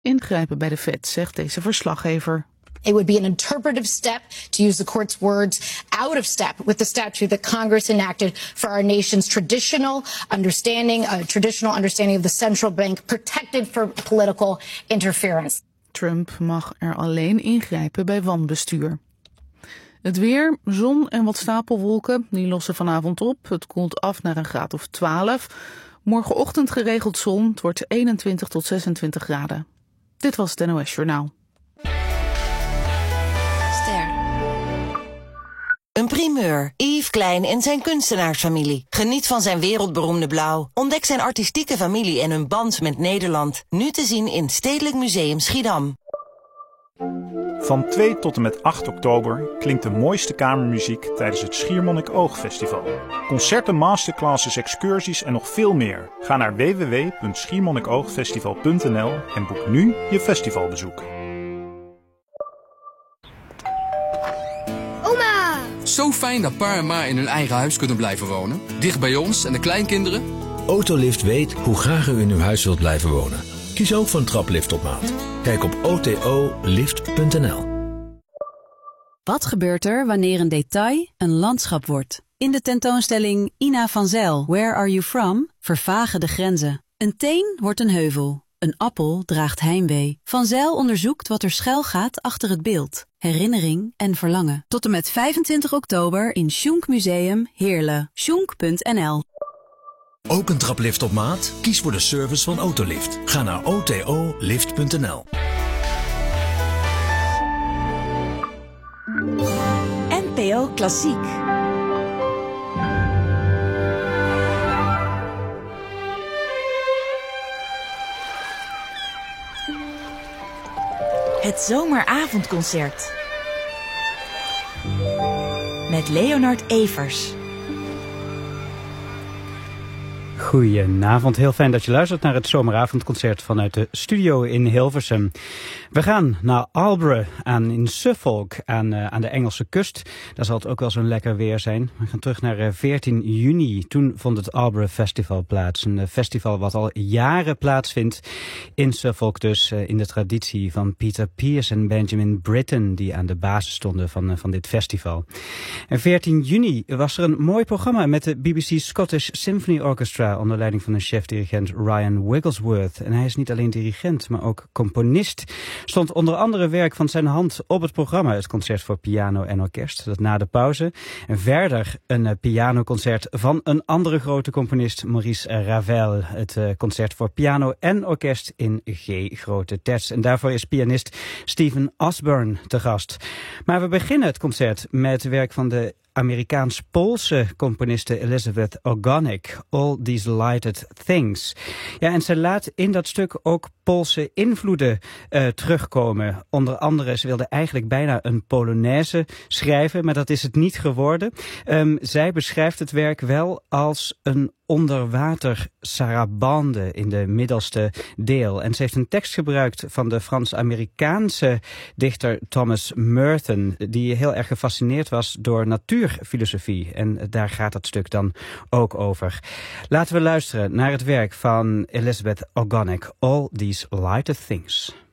ingrijpen bij de Fed, zegt deze verslaggever. It would be an interpretive step, to use the court's words, out of step with the statute that Congress enacted for our nation's traditional understanding of the central bank, protected from political interference. Trump mag er alleen ingrijpen bij wanbestuur. Het weer, zon en wat stapelwolken, die lossen vanavond op. Het koelt af naar een graad of 12. Morgenochtend geregeld zon, het wordt 21 tot 26 graden. Dit was het NOS Journaal. Een primeur. Yves Klein en zijn kunstenaarsfamilie. Geniet van zijn wereldberoemde blauw. Ontdek zijn artistieke familie en hun band met Nederland. Nu te zien in Stedelijk Museum Schiedam. Van 2 tot en met 8 oktober klinkt de mooiste kamermuziek tijdens het Schiermonnikoog-festival. Concerten, masterclasses, excursies en nog veel meer. Ga naar www.schiermonnikoogfestival.nl en boek nu je festivalbezoek. Zo fijn dat pa en ma in hun eigen huis kunnen blijven wonen. Dicht bij ons en de kleinkinderen. Autolift weet hoe graag u in uw huis wilt blijven wonen. Kies ook voor een traplift op maat. Kijk op otolift.nl. Wat gebeurt er wanneer een detail een landschap wordt? In de tentoonstelling Ina van Zijl, Where Are You From? Vervagen de grenzen. Een teen wordt een heuvel. Een appel draagt heimwee. Van Zijl onderzoekt wat er schuil gaat achter het beeld. Herinnering en verlangen. Tot en met 25 oktober in Schunk Museum Heerlen. Schunk.nl. Ook een traplift op maat? Kies voor de service van Autolift. Ga naar otolift.nl. NPO Klassiek. Het zomeravondconcert met Leonard Evers. Goedenavond, heel fijn dat je luistert naar het zomeravondconcert vanuit de studio in Hilversum. We gaan naar Albury in Suffolk aan de Engelse kust. Daar zal het ook wel zo'n lekker weer zijn. We gaan terug naar 14 juni. Toen vond het Albury Festival plaats. Een festival wat al jaren plaatsvindt in Suffolk, dus in de traditie van Peter Pearce en Benjamin Britten, die aan de basis stonden van dit festival. En 14 juni was er een mooi programma met de BBC Scottish Symphony Orchestra onder leiding van een chef-dirigent Ryan Wigglesworth. En hij is niet alleen dirigent, maar ook componist. Stond onder andere werk van zijn hand op het programma, het concert voor piano en orkest, dat na de pauze. En verder een pianoconcert van een andere grote componist, Maurice Ravel. Het concert voor piano en orkest in G grote terts. En daarvoor is pianist Stephen Osborne te gast. Maar we beginnen het concert met werk van de Amerikaans-Poolse componiste Elizabeth Ogonek, All These Lighted Things. Ja, en ze laat in dat stuk ook Poolse invloeden terugkomen. Onder andere, ze wilde eigenlijk bijna een Polonaise schrijven, maar dat is het niet geworden. Zij beschrijft het werk wel als een onderwater sarabande in de middelste deel. En ze heeft een tekst gebruikt van de Frans-Amerikaanse dichter Thomas Merton, die heel erg gefascineerd was door natuurfilosofie. En daar gaat dat stuk dan ook over. Laten we luisteren naar het werk van Elizabeth Ogonek, All These Lighted Things.